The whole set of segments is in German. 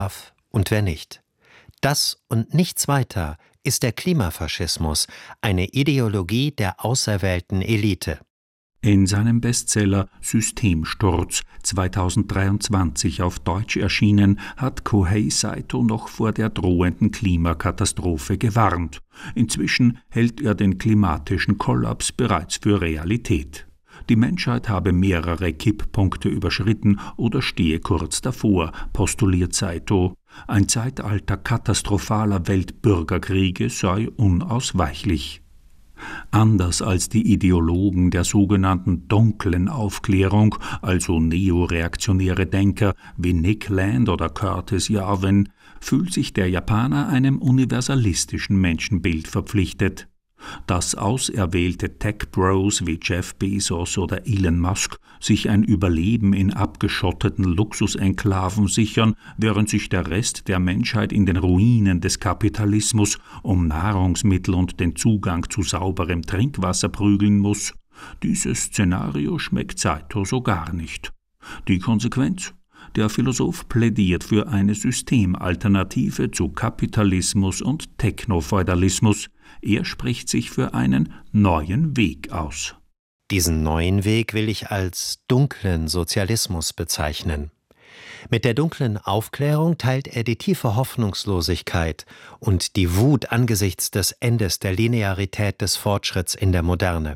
darf und wer nicht. Das und nichts weiter ist der Klimafaschismus, eine Ideologie der auserwählten Elite. In seinem Bestseller Systemsturz 2023 auf Deutsch erschienen, hat Kohei Saito noch vor der drohenden Klimakatastrophe gewarnt. Inzwischen hält er den klimatischen Kollaps bereits für Realität. Die Menschheit habe mehrere Kipppunkte überschritten oder stehe kurz davor, postuliert Saito. Ein Zeitalter katastrophaler Weltbürgerkriege sei unausweichlich. Anders als die Ideologen der sogenannten dunklen Aufklärung, also neoreaktionäre Denker wie Nick Land oder Curtis Yarvin, fühlt sich der Japaner einem universalistischen Menschenbild verpflichtet. Dass auserwählte Tech-Bros wie Jeff Bezos oder Elon Musk sich ein Überleben in abgeschotteten Luxusenklaven sichern, während sich der Rest der Menschheit in den Ruinen des Kapitalismus um Nahrungsmittel und den Zugang zu sauberem Trinkwasser prügeln muss, dieses Szenario schmeckt Saito so gar nicht. Die Konsequenz? Der Philosoph plädiert für eine Systemalternative zu Kapitalismus und Technofeudalismus. Er spricht sich für einen neuen Weg aus. Diesen neuen Weg will ich als dunklen Sozialismus bezeichnen. Mit der dunklen Aufklärung teilt er die tiefe Hoffnungslosigkeit und die Wut angesichts des Endes der Linearität des Fortschritts in der Moderne.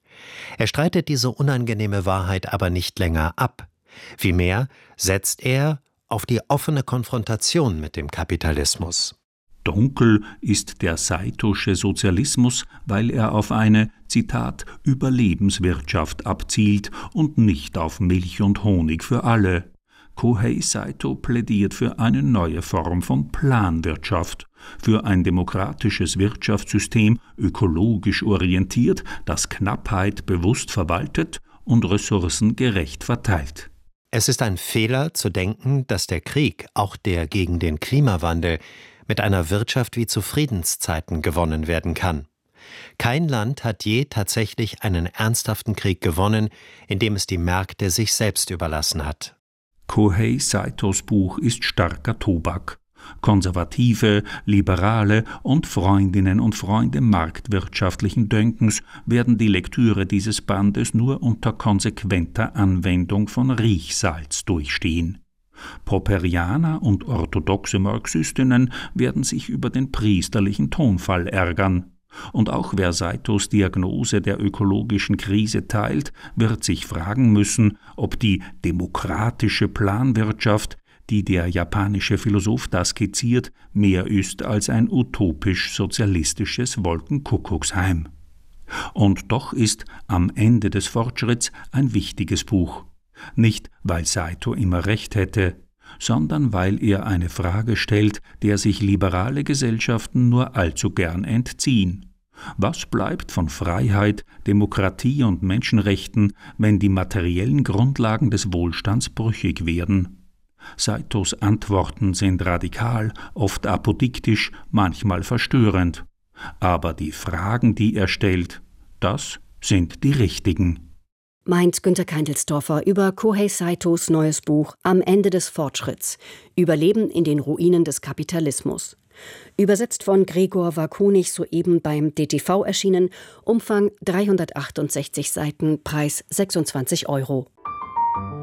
Er streitet diese unangenehme Wahrheit aber nicht länger ab. Vielmehr setzt er auf die offene Konfrontation mit dem Kapitalismus. Dunkel ist der saitosche Sozialismus, weil er auf eine, Zitat, Überlebenswirtschaft abzielt und nicht auf Milch und Honig für alle. Kohei Saito plädiert für eine neue Form von Planwirtschaft, für ein demokratisches Wirtschaftssystem, ökologisch orientiert, das Knappheit bewusst verwaltet und Ressourcen gerecht verteilt. Es ist ein Fehler zu denken, dass der Krieg, auch der gegen den Klimawandel, mit einer Wirtschaft wie zu Friedenszeiten gewonnen werden kann. Kein Land hat je tatsächlich einen ernsthaften Krieg gewonnen, in dem es die Märkte sich selbst überlassen hat. Kohei Saitos Buch ist starker Tobak. Konservative, Liberale und Freundinnen und Freunde marktwirtschaftlichen Denkens werden die Lektüre dieses Bandes nur unter konsequenter Anwendung von Riechsalz durchstehen. Popperianer und orthodoxe Marxistinnen werden sich über den priesterlichen Tonfall ärgern. Und auch wer Saitos Diagnose der ökologischen Krise teilt, wird sich fragen müssen, ob die demokratische Planwirtschaft, die der japanische Philosoph da skizziert, mehr ist als ein utopisch-sozialistisches Wolkenkuckucksheim. Und doch ist Am Ende des Fortschritts ein wichtiges Buch. Nicht, weil Saito immer recht hätte, sondern weil er eine Frage stellt, der sich liberale Gesellschaften nur allzu gern entziehen. Was bleibt von Freiheit, Demokratie und Menschenrechten, wenn die materiellen Grundlagen des Wohlstands brüchig werden? Saitos Antworten sind radikal, oft apodiktisch, manchmal verstörend. Aber die Fragen, die er stellt, das sind die richtigen. Meint Günter Keindelsdorfer über Kohei Saitos neues Buch Am Ende des Fortschritts. Überleben in den Ruinen des Kapitalismus. Übersetzt von Gregor Wakunig, soeben beim DTV erschienen. Umfang 368 Seiten, Preis 26 €.